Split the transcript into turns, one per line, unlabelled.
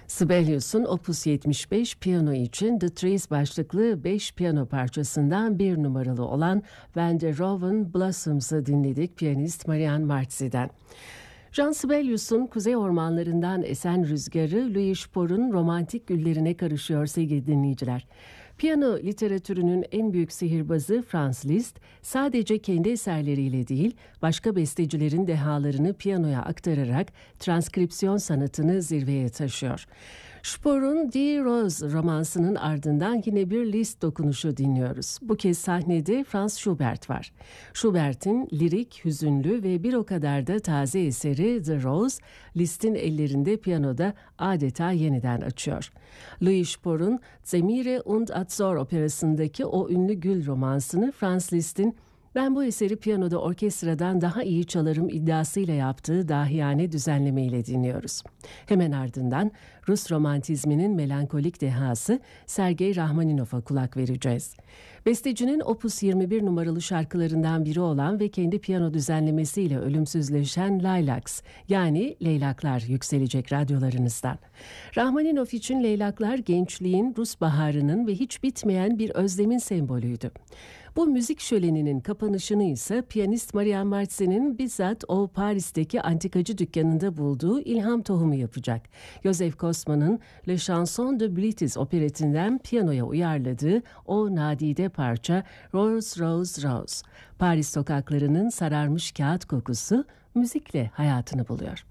Sibelius'un Opus 75 piyano için The Trees başlıklı 5 piyano parçasından bir numaralı olan When the Rowan Blossoms'ı dinledik piyanist Marian Marzi'den. Jean Sibelius'un Kuzey Ormanlarından esen rüzgarı Louis Spohr'un romantik güllerine karışıyor sevgili dinleyiciler. Piyano literatürünün en büyük sihirbazı Franz Liszt sadece kendi eserleriyle değil, başka bestecilerin dehalarını piyanoya aktararak transkripsiyon sanatını zirveye taşıyor. Spohr'un Die Rose romansının ardından yine bir Liszt dokunuşu dinliyoruz. Bu kez sahnede Franz Schubert var. Schubert'in lirik, hüzünlü ve bir o kadar da taze eseri The Rose, Liszt'in ellerinde piyanoda adeta yeniden açıyor. Louis Spohr'un Zemire und Azor operasındaki o ünlü gül romansını Franz Liszt'in "Ben bu eseri piyanoda orkestradan daha iyi çalarım" iddiasıyla yaptığı dahiyane düzenlemeyle dinliyoruz. Hemen ardından Rus romantizminin melankolik dehası Sergei Rahmaninov'a kulak vereceğiz. Bestecinin Opus 21 numaralı şarkılarından biri olan ve kendi piyano düzenlemesiyle ölümsüzleşen Lilacs, yani Leylaklar yükselecek radyolarınızdan. Rahmaninov için Leylaklar gençliğin, Rus baharının ve hiç bitmeyen bir özlemin sembolüydü. Bu müzik şöleninin kapanışını ise piyanist Marian Marzi'nin bizzat o Paris'teki antikacı dükkanında bulduğu ilham tohumu yapacak. Joseph Kosman'ın Le Chanson de Blitis operetinden piyanoya uyarladığı o nadide parça Rose Rose Rose. Paris sokaklarının sararmış kağıt kokusu müzikle hayatını buluyor.